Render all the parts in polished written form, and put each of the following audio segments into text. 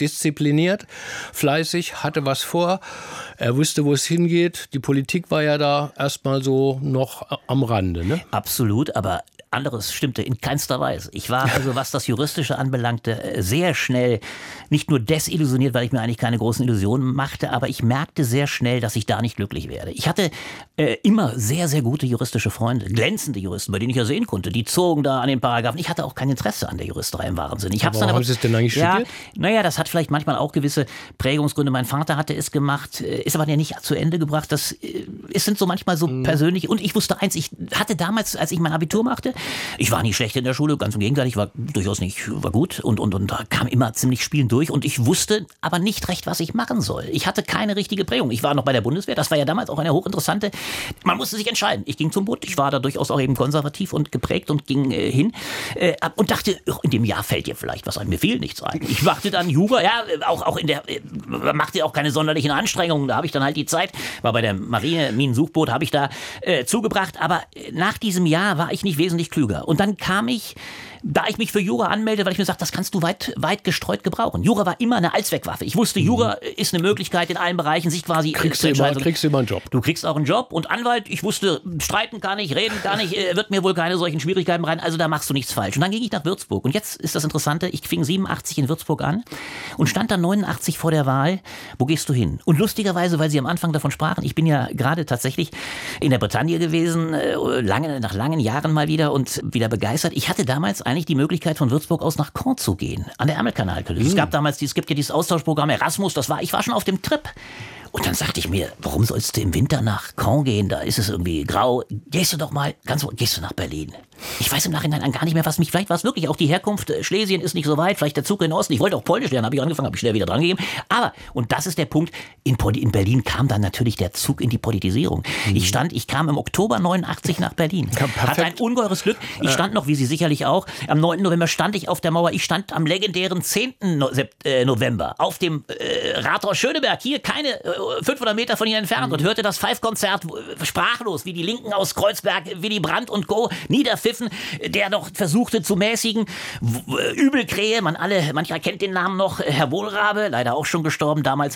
diszipliniert, fleißig, hatte was vor. Er wusste, wo es hingeht. Die Politik war ja da erstmal so noch am Rande, ne? Absolut, aber anderes stimmte in keinster Weise. Ich war also, was das Juristische anbelangte, sehr schnell nicht nur desillusioniert, weil ich mir eigentlich keine großen Illusionen machte, aber ich merkte sehr schnell, dass ich da nicht glücklich werde. Ich hatte immer sehr, sehr gute juristische Freunde, glänzende Juristen, bei denen ich ja sehen konnte. Die zogen da an den Paragraphen. Ich hatte auch kein Interesse an der Juristerei im wahren Sinne. Warum haben Sie es denn eigentlich studiert? Naja, das hat vielleicht manchmal auch gewisse Prägungsgründe. Mein Vater hatte es gemacht, ist aber ja nicht zu Ende gebracht. Es sind so manchmal so persönlich. Und ich wusste eins, ich hatte damals, als ich mein Abitur machte, ich war nicht schlecht in der Schule, ganz im Gegenteil, ich war durchaus nicht, war gut und da kam immer ziemlich spielend durch und ich wusste aber nicht recht, was ich machen soll. Ich hatte keine richtige Prägung. Ich war noch bei der Bundeswehr, das war ja damals auch eine hochinteressante, man musste sich entscheiden. Ich ging zum Bund, ich war da durchaus auch eben konservativ und geprägt und ging hin und dachte, in dem Jahr fällt dir vielleicht was ein, mir fiel nichts ein. Ich machte dann Jura, ja, auch in der, machte auch keine sonderlichen Anstrengungen, da habe ich dann halt die Zeit, war bei der Marine, Minensuchboot, habe ich da zugebracht, aber nach diesem Jahr war ich nicht wesentlich klüger. Und dann kam ich, da ich mich für Jura anmelde, weil ich mir sagte, das kannst du weit gestreut gebrauchen. Jura war immer eine Allzweckwaffe. Ich wusste, Jura ist eine Möglichkeit in allen Bereichen, sich quasi kriegst du immer einen Job. Du kriegst auch einen Job und Anwalt, ich wusste, streiten kann ich, reden kann ich, wird mir wohl keine solchen Schwierigkeiten rein, also da machst du nichts falsch. Und dann ging ich nach Würzburg. Und jetzt ist das Interessante, ich fing 87 in Würzburg an und stand dann 89 vor der Wahl, wo gehst du hin? Und lustigerweise, weil Sie am Anfang davon sprachen, ich bin ja gerade tatsächlich in der Bretagne gewesen, nach langen Jahren mal wieder und wieder begeistert. Ich hatte damals eigentlich die Möglichkeit, von Würzburg aus nach Caen zu gehen, an der Ärmelkanalküste. Es gibt ja dieses Austauschprogramm Erasmus, ich war schon auf dem Trip. Und dann sagte ich mir, warum sollst du im Winter nach Caen gehen? Da ist es irgendwie grau. Gehst du nach Berlin? Ich weiß im Nachhinein gar nicht mehr, vielleicht war es wirklich auch die Herkunft. Schlesien ist nicht so weit, vielleicht der Zug in den Osten. Ich wollte auch Polnisch lernen, habe ich angefangen, habe ich schnell wieder dran gegeben. Aber, und das ist der Punkt, in Berlin kam dann natürlich der Zug in die Politisierung. Ich kam im Oktober 89 nach Berlin. Ja, hatte ein ungeheures Glück. Ich stand noch, wie Sie sicherlich auch, am 9. November stand ich auf der Mauer. Ich stand am legendären 10. November auf dem Rathaus Schöneberg, hier keine 500 Meter von hier entfernt und hörte das Pfeifkonzert sprachlos, wie die Linken aus Kreuzberg, Willy Brandt und Co. niederpfiffen, der noch versuchte zu mäßigen. Übelkrähe, mancher kennt den Namen noch, Herr Wohlrabe, leider auch schon gestorben, damals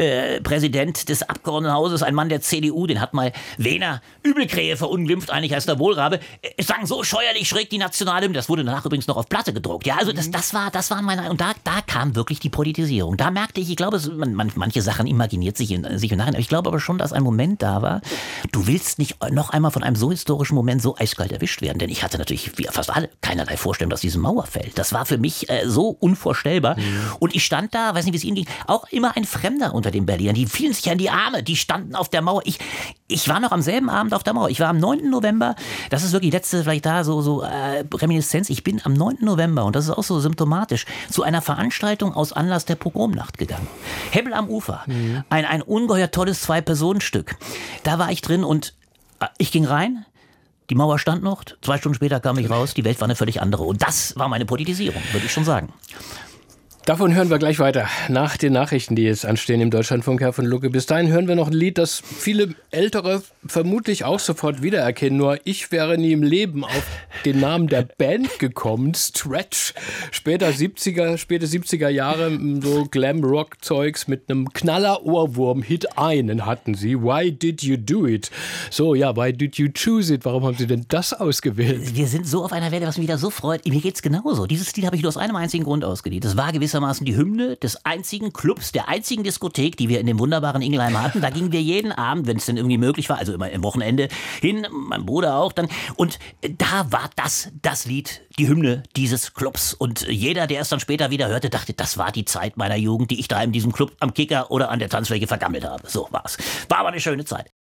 Präsident des Abgeordnetenhauses, ein Mann der CDU, den hat mal Wehner Übelkrähe verunglimpft, eigentlich heißt er Wohlrabe. Es sang so scheuerlich schräg die Nationalhymne, das wurde danach übrigens noch auf Platte gedruckt. Ja, also das war meine, und da kam wirklich die Politisierung. Da merkte ich glaube, manche Sachen imaginiert sich im Nachhinein. Ich glaube aber schon, dass ein Moment da war, du willst nicht noch einmal von einem so historischen Moment so eiskalt erwischt werden, denn ich hatte natürlich, wie fast alle, keinerlei Vorstellung, dass diese Mauer fällt. Das war für mich so unvorstellbar. Und ich stand da, weiß nicht, wie es Ihnen ging, auch immer ein Fremder unter den Berlinern. Die fielen sich ja in die Arme, die standen auf der Mauer. Ich war noch am selben Abend auf der Mauer. Ich war am 9. November, das ist wirklich letzte, vielleicht da so Reminiszenz. Ich bin am 9. November, und das ist auch so symptomatisch, zu einer Veranstaltung aus Anlass der Pogromnacht gegangen. Hebbel am Ufer. Ein ungeheuer tolles 2-Personen-Stück. Da war ich drin und ich ging rein. Die Mauer stand noch, 2 Stunden später kam ich raus, die Welt war eine völlig andere. Und das war meine Politisierung, würde ich schon sagen. Davon hören wir gleich weiter, nach den Nachrichten, die jetzt anstehen im Deutschlandfunk, Herr von Lucke. Bis dahin hören wir noch ein Lied, das viele Ältere vermutlich auch sofort wiedererkennen. Nur ich wäre nie im Leben auf den Namen der Band gekommen. Stretch, späte 70er Jahre, so Glam-Rock-Zeugs mit einem Knaller-Ohrwurm-Hit einen hatten sie. Why did you do it? So, ja, why did you choose it? Warum haben Sie denn das ausgewählt? Wir sind so auf einer Welle, was mich wieder so freut. Mir geht's genauso. Dieses Lied habe ich nur aus einem einzigen Grund ausgewählt. Das war gewissermaßen die Hymne des einzigen Clubs, der einzigen Diskothek, die wir in dem wunderbaren Ingelheim hatten. Da gingen wir jeden Abend, wenn es denn irgendwie möglich war, also immer am Wochenende hin, mein Bruder auch dann. Und da war das Lied, die Hymne dieses Clubs. Und jeder, der es dann später wieder hörte, dachte, das war die Zeit meiner Jugend, die ich da in diesem Club am Kicker oder an der Tanzfläche vergammelt habe. So war's. War aber eine schöne Zeit.